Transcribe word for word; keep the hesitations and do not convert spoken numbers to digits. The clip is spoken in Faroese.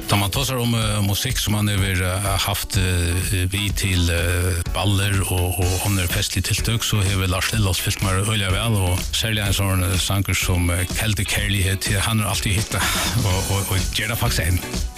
Da man tar om uh, musikk som man har uh, haft uh, vi til uh, baller og, og andre festlige tiltøk, så har vi Lars Lillås fyllt meg øyelig vel, og særlig en sånn uh, sanger som uh, Kelde Kærlighet, han har alltid hittet, og, og, og gjør det faktisk en.